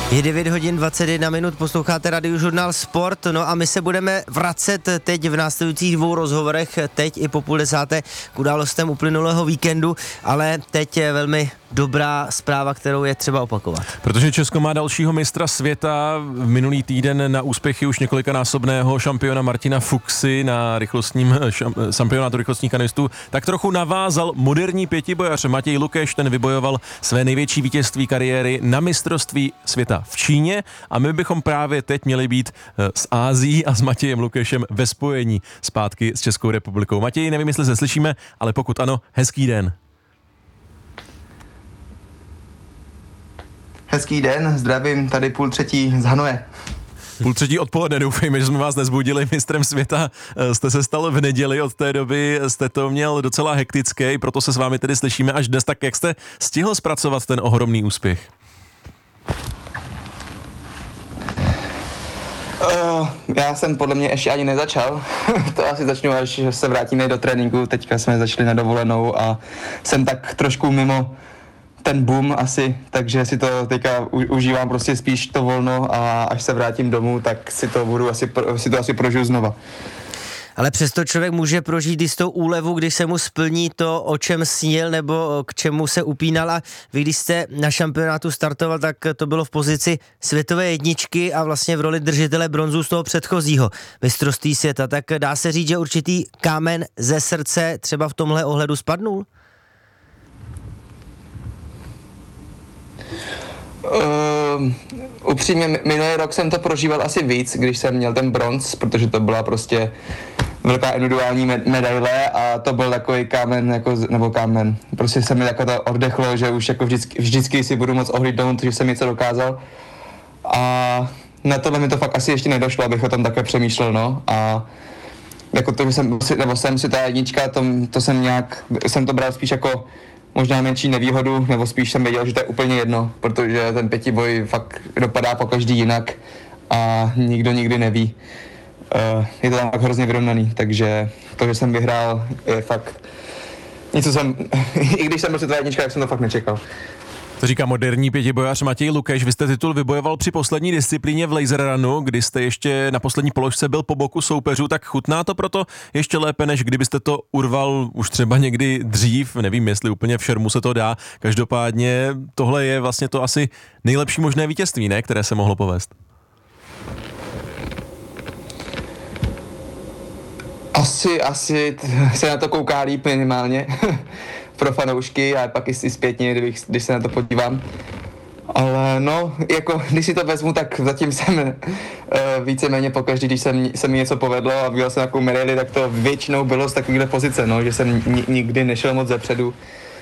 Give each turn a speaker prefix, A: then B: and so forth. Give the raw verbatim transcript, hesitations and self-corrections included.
A: Je devět hodin dvacet jedna minut, posloucháte Radiožurnál Sport, no a my se budeme vracet teď v následujících dvou rozhovorech, teď i po půl desáté k událostem uplynulého víkendu, ale teď je velmi dobrá zpráva, kterou je třeba opakovat.
B: Protože Česko má dalšího mistra světa, minulý týden na úspěchy už několikanásobného šampiona Martina Fuxy na rychlostním šampionátu rychlostních kanistů, tak trochu navázal moderní pětibojař Matěj Lukeš, ten vybojoval své největší vítězství kariéry na mistrovství světa v Číně a my bychom právě teď měli být s Ázií a s Matějem Lukešem ve spojení zpátky s Českou republikou. Matěj, nevím, jestli se slyšíme, ale pokud ano, hezký den.
C: Hezký den, zdravím, tady půl třetí z Hanoje.
B: Půl třetí odpoledne, doufejme, že jsme vás nezbudili. Mistrem světa jste se stal v neděli, od té doby jste to měl docela hektické, proto se s vámi tedy slyšíme až dnes. Tak jak jste stihl zpracovat ten ohromný úspěch?
C: Uh, já jsem podle mě ještě ani nezačal. To asi začnu, až se vrátíme do tréninku. Teďka jsme začali na dovolenou a jsem tak trošku mimo ten boom asi, takže si to teďka u, užívám prostě spíš to volno a až se vrátím domů, tak si to budu asi, si to asi prožiju znova.
A: Ale přesto člověk může prožít jistou úlevu, když se mu splní to, o čem snil nebo k čemu se upínal. A vy, když jste na šampionátu startoval, tak to bylo v pozici světové jedničky a vlastně v roli držitele bronzu z toho předchozího mistrovství světa. Tak dá se říct, že určitý kámen ze srdce třeba v tomhle ohledu spadnul?
C: Uh, upřímně, minulý rok jsem to prožíval asi víc, když jsem měl ten bronz, protože to byla prostě velká individuální medaile a to byl takový kámen, jako, nebo kámen, prostě se mi jako to oddechlo, že už jako vždycky, vždycky si budu moc ohlídnout, že jsem něco dokázal a na tohle mi to fakt asi ještě nedošlo, abych o tom také přemýšlel, no, a jako to, že jsem, nebo jsem si ta jednička, to, to jsem nějak, jsem to bral spíš jako možná menší nevýhodu, nebo spíš jsem věděl, že to je úplně jedno, protože ten pětiboj fakt dopadá po každý jinak a nikdo nikdy neví. Uh, je to tak hrozně vyrovnaný, takže to, že jsem vyhrál, je fakt něco jsem, i když jsem byl světová jednička, tak jsem to fakt nečekal.
B: To říká moderní pětibojař Matěj Lukeš. Vy jste titul vybojoval při poslední disciplíně v laser runu, kdy jste ještě na poslední položce byl po boku soupeřů, tak chutná to proto ještě lépe, než kdybyste to urval už třeba někdy dřív, nevím, jestli úplně v šermu se to dá. Každopádně tohle je vlastně to asi nejlepší možné vítězství, ne, které se mohlo povést.
C: Asi, asi se na to kouká líp minimálně. Pro fanoušky a pak i zpětně, když, když se na to podívám. Ale no, jako když si to vezmu, tak zatím jsem uh, víceméně pokaždý, když jsem, se mi něco povedlo a viděl jsem takovou medaili, tak to většinou bylo z takovéhle pozice, no, že jsem ni, nikdy nešel moc zepředu.